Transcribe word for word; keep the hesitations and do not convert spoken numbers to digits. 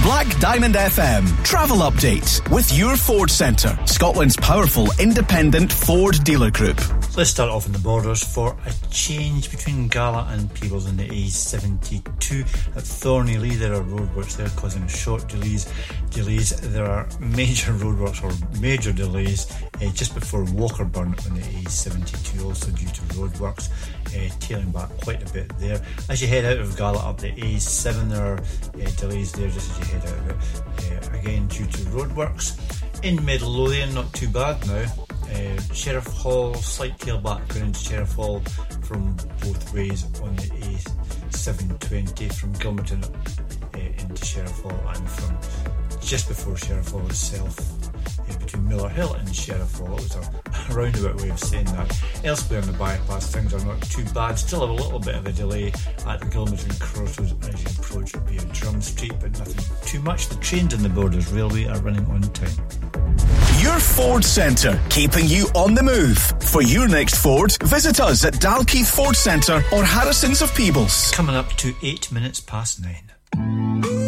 Black Diamond F M Travel Update with your Ford Centre, Scotland's powerful independent Ford dealer group. Let's start off in the borders for a change between Gala and Peebles on the A seventy-two. At Thornley, there are roadworks there causing short delays. Delays. There are major roadworks or major delays uh, just before Walkerburn on the A seventy-two, also due to roadworks, uh, tailing back quite a bit there. As you head out of Gala up the A seven, there are uh, delays there just as you head out of it, uh, again due to roadworks. In Midlothian, not too bad now. Uh, Sheriff Hall, slight tailback going into Sheriff Hall from both ways on the A seven twenty from Gilmerton uh, into Sheriff Hall, and from just before Sheriff Hall itself uh, between Miller Hill and Sheriff Hall. It was a, a roundabout way of saying that. Elsewhere on the bypass, things are not too bad. Still have a little bit of a delay at the Gilmerton crossroads as you approach via Drum Street, but nothing too much. The trains in the Borders Railway are running on time. Your Ford Centre, keeping you on the move. For your next Ford, visit us at Dalkeith Ford Centre or Harrison's of Peebles. Coming up to eight minutes past nine.